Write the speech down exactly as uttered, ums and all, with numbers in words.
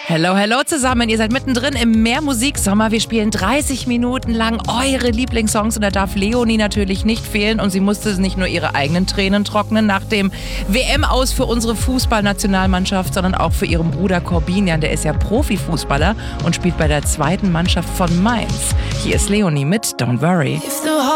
Hello, hello zusammen. Ihr seid mittendrin im Mehrmusik-Sommer. Wir spielen dreißig Minuten lang eure Lieblingssongs und da darf Leonie natürlich nicht fehlen. Und sie musste nicht nur ihre eigenen Tränen trocknen nach dem W M-Aus für unsere Fußballnationalmannschaft, sondern auch für ihren Bruder Corbinian. Der ist ja Profifußballer und spielt bei der zweiten Mannschaft von Mainz. Hier ist Leonie mit Don't Worry.